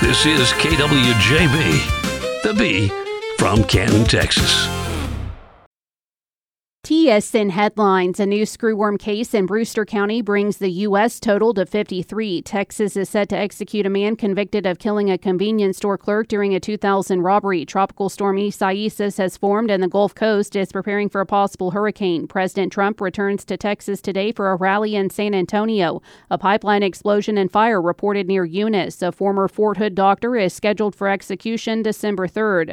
This is KWJB, the B from Canton, Texas. TSN headlines. A new screwworm case in Brewster County brings the U.S. total to 53. Texas is set to execute a man convicted of killing a convenience store clerk during a 2000 robbery. Tropical storm Isaias has formed and the Gulf Coast is preparing for a possible hurricane. President Trump returns to Texas today for a rally in San Antonio. A pipeline explosion and fire reported near Eunice. A former Fort Hood doctor is scheduled for execution December 3rd.